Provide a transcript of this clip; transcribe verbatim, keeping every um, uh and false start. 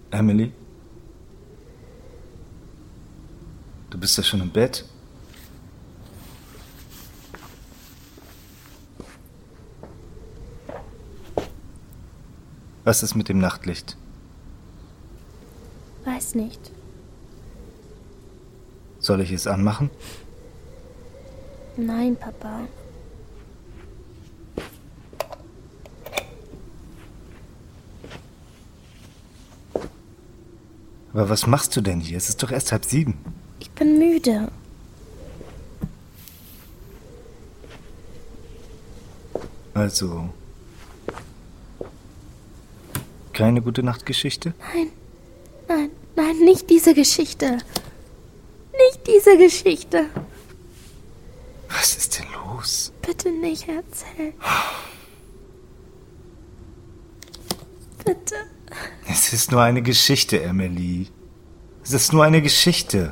Emily? Du bist ja schon im Bett? Was ist mit dem Nachtlicht? Weiß nicht. Soll ich es anmachen? Nein, Papa. Aber was machst du denn hier? Es ist doch erst halb sieben. Ich bin müde. Also, keine gute Nachtgeschichte? Nein, nein, nein, nicht diese Geschichte. Nicht diese Geschichte. Was ist denn los? Bitte nicht erzählen. Bitte. Es ist nur eine Geschichte, Emily. Es ist nur eine Geschichte.